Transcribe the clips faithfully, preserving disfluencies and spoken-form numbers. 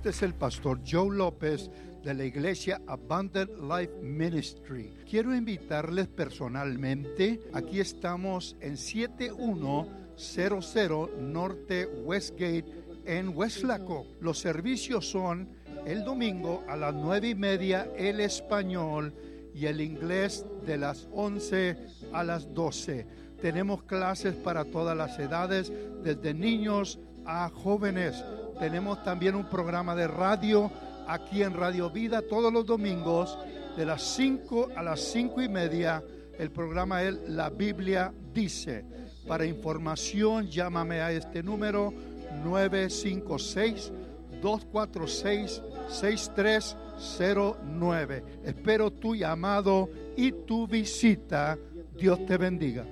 Este es el pastor Joe López de la iglesia Abundant Life Ministry. Quiero invitarles personalmente. Aquí estamos en siete uno cero cero Norte Westgate en Weslaco. Los servicios son el domingo a las nueve y media el español y el inglés de las once a las doce. Tenemos clases para todas las edades, desde niños a jóvenes. Tenemos también un programa de radio aquí en Radio Vida todos los domingos de las cinco a las cinco y media. El programa es La Biblia Dice. Para información, llámame a este número nueve cinco seis, dos cuatro seis, seis tres cero nueve. Espero tu llamado y tu visita. Dios te bendiga.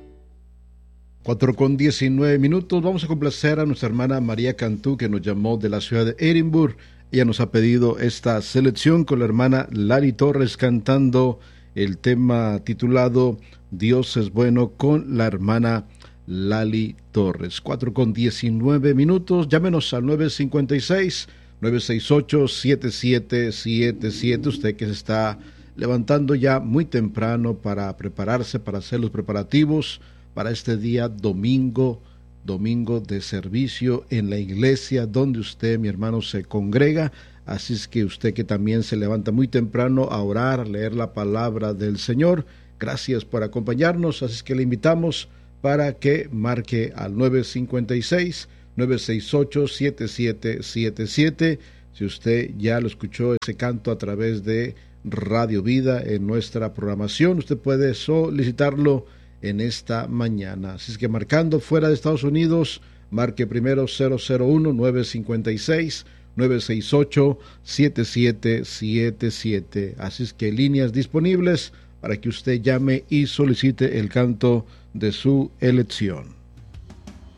Cuatro con diecinueve minutos. Vamos a complacer a nuestra hermana María Cantú, que nos llamó de la ciudad de Edimburgo. Ella nos ha pedido esta selección con la hermana Lali Torres cantando el tema titulado Dios es bueno con la hermana Lali Torres. Cuatro con diecinueve minutos. Llámenos al nueve cinco seis, nueve seis ocho, siete siete siete siete. Usted que se está levantando ya muy temprano para prepararse, para hacer los preparativos para este día domingo, domingo de servicio en la iglesia donde usted, mi hermano, se congrega. Así es que usted que también se levanta muy temprano a orar, a leer la palabra del Señor, gracias por acompañarnos. Así es que le invitamos para que marque al nueve cinco seis, nueve seis ocho, siete siete siete siete. Si usted ya lo escuchó ese canto a través de Radio Vida en nuestra programación, usted puede solicitarlo en esta mañana. Así es que marcando fuera de Estados Unidos, marque primero cero cero uno, nueve cinco seis, nueve seis ocho, siete siete siete siete. Así es que líneas disponibles para que usted llame y solicite el canto de su elección.